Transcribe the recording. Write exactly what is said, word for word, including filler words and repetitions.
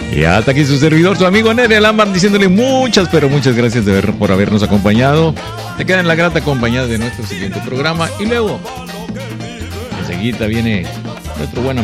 Y hasta aquí su servidor, su amigo Nere Lambert, diciéndole muchas, pero muchas gracias de ver, por habernos acompañado. Te queda en la grata compañía de nuestro siguiente programa. Y luego, enseguida viene nuestro buen amigo